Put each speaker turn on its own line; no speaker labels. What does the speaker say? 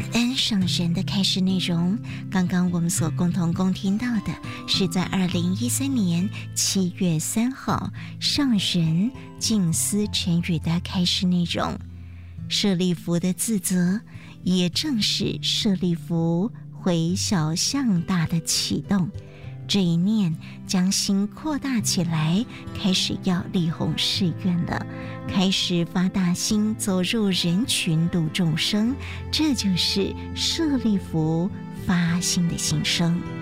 恩上人的开示内容，刚刚我们所共同共听到的是在2013年7月3号上人静思晨语的开示内容。舍利弗的自责，也正是舍利弗回小向大的启动。这一念将心扩大起来，开始要立弘誓愿了，开始发大心走入人群度众生，这就是舍利弗发心的心声。